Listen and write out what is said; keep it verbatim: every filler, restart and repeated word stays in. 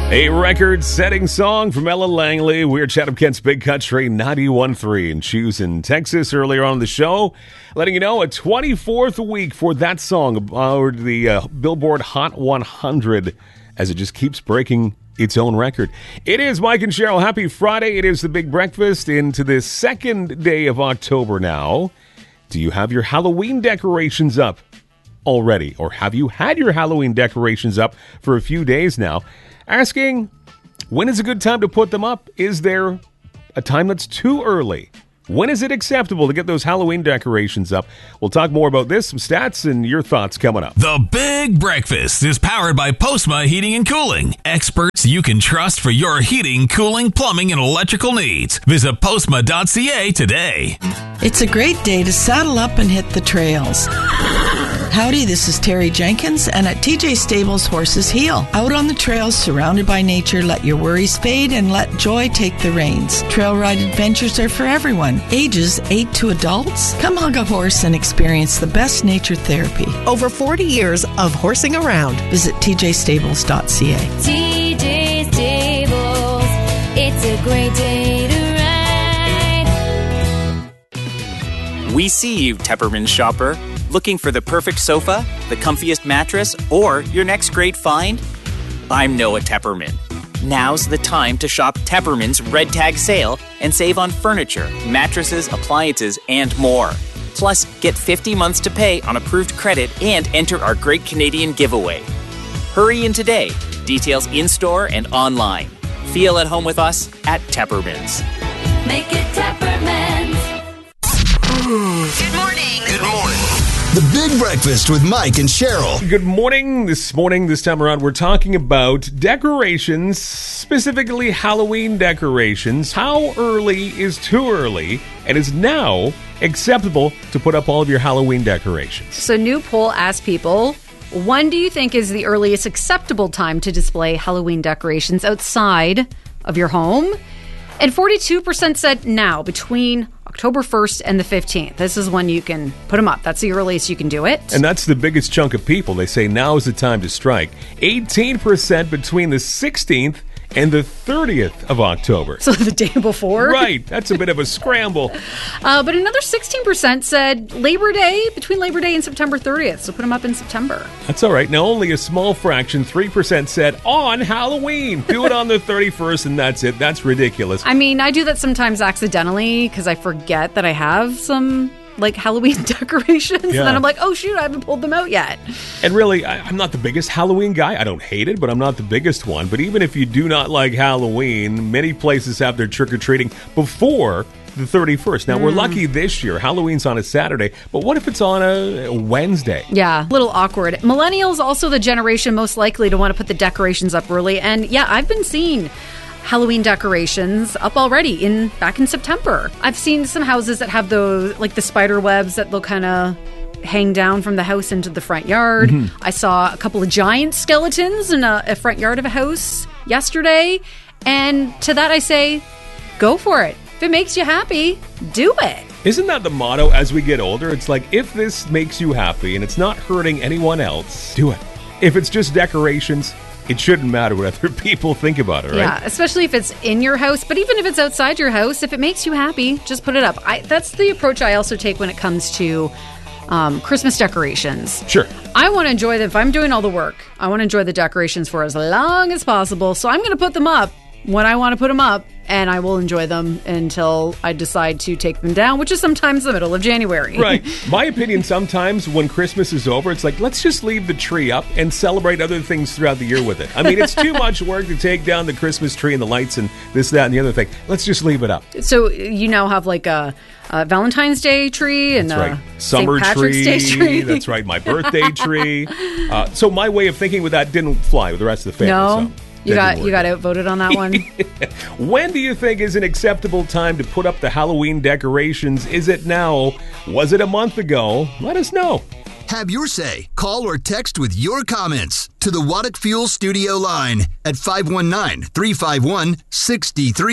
A record-setting song from Ella Langley. We're Chatham Kent's Big Country ninety-one point three in Choose Texas. Earlier on in the show, letting you know a twenty-fourth week for that song aboard the uh, Billboard Hot one hundred as it just keeps breaking its own record. It is Mike and Cheryl. Happy Friday. It is the Big Breakfast into the second day of October now. Do you have your Halloween decorations up already? Or have you had your Halloween decorations up for a few days now? Asking, when is a good time to put them up? Is there a time that's too early? When is it acceptable to get those Halloween decorations up? We'll talk more about this, some stats, and your thoughts coming up. The Big Breakfast is powered by Postma Heating and Cooling. Experts you can trust for your heating, cooling, plumbing, and electrical needs. Visit postma dot c a today. It's a great day to saddle up and hit the trails. Howdy, this is Terry Jenkins, and at T J Stables Horses Heal. Out on the trails, surrounded by nature, let your worries fade and let joy take the reins. Trail ride adventures are for everyone, ages eight to adults. Come hug a horse and experience the best nature therapy. Over forty years of horsing around. Visit t j stables dot c a. T J Stables, it's a great day to ride. We see you, Tepperman shopper. Looking for the perfect sofa, the comfiest mattress, or your next great find? I'm Noah Tepperman. Now's the time to shop Tepperman's Red Tag Sale and save on furniture, mattresses, appliances, and more. Plus, get fifty months to pay on approved credit and enter our Great Canadian Giveaway. Hurry in today. Details in-store and online. Feel at home with us at Tepperman's. Make it Tepperman's. Good morning. Good morning. The Big Breakfast with Mike and Cheryl. Good morning. This morning, this time around, we're talking about decorations, specifically Halloween decorations. How early is too early, and is now acceptable to put up all of your Halloween decorations? So, new poll asked people, when do you think is the earliest acceptable time to display Halloween decorations outside of your home? And forty-two percent said now, between October first and the fifteenth. This is when you can put them up. That's the earliest you can do it. And that's the biggest chunk of people. They say now is the time to strike. eighteen percent between the sixteenth and the thirtieth of October. So the day before? Right. That's a bit of a scramble. Uh, but another sixteen percent said Labor Day, between Labor Day and September thirtieth. So put them up in September. That's all right. Now, only a small fraction, three percent said on Halloween. Do it on the thirty-first and that's it. That's ridiculous. I mean, I do that sometimes accidentally because I forget that I have some like Halloween decorations. Yeah. And then I'm like, oh shoot, I haven't pulled them out yet. And really, I, I'm not the biggest Halloween guy. I don't hate it, but I'm not the biggest one. But even if you do not like Halloween, many places have their trick-or-treating before the thirty-first. Now, mm. we're lucky this year. Halloween's on a Saturday, but what if it's on a Wednesday? Yeah, a little awkward. Millennials also the generation most likely to want to put the decorations up early. And yeah, I've been seeing Halloween decorations up already in back in September. I've seen some houses that have those, like the spider webs that they'll kind of hang down from the house into the front yard. Mm-hmm. I saw a couple of giant skeletons in a, a front yard of a house yesterday. And to that I say, go for it. If it makes you happy, do it. Isn't that the motto as we get older? It's like, if this makes you happy and it's not hurting anyone else, do it. If it's just decorations, it shouldn't matter what other people think about it, right? Yeah, especially if it's in your house. But even if it's outside your house, if it makes you happy, just put it up. I, that's the approach I also take when it comes to um, Christmas decorations. Sure. I want to enjoy them. If I'm doing all the work, I want to enjoy the decorations for as long as possible. So I'm going to put them up when I want to put them up, and I will enjoy them until I decide to take them down, which is sometimes the middle of January. Right. My opinion, sometimes when Christmas is over, it's like, let's just leave the tree up and celebrate other things throughout the year with it. I mean, it's too much work to take down the Christmas tree and the lights and this, that, and the other thing. Let's just leave it up. So you now have like a, a Valentine's Day tree and That's a right. Summer Saint Patrick's tree. Day tree. That's right. My birthday tree. Uh, so my way of thinking with that didn't fly with the rest of the family. No. So. You got you got outvoted on that one. When do you think is an acceptable time to put up the Halloween decorations? Is it now? Was it a month ago? Let us know. Have your say. Call or text with your comments to the Waddick Fuel Studio line at five one nine, three five one, six three